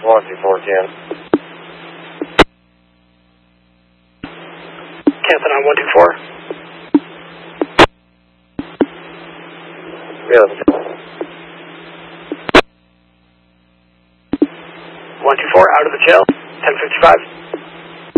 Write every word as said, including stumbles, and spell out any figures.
one two four can. Cancel on one two four. Yeah. one two four, out of the jail, ten fifty-five.